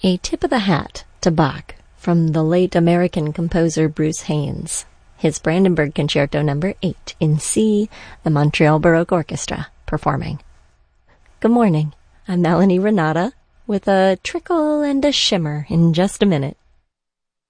A tip of the hat to Bach from the late American composer Bruce Haynes. His Brandenburg Concerto No. 8 in C, the Montreal Baroque Orchestra, performing. Good morning. I'm Melanie Renata with a trickle and a shimmer in just a minute.